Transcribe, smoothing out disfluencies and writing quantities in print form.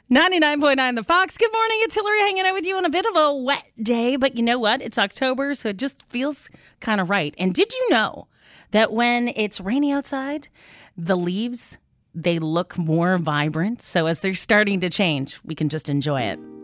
99.9 The Fox. Good morning. It's Hillary hanging out with you on a bit of a wet day. But you know what? It's October, so it just feels kind of right. And did you know that when it's rainy outside, the leaves, they look more vibrant? So as they're starting to change, we can just enjoy it.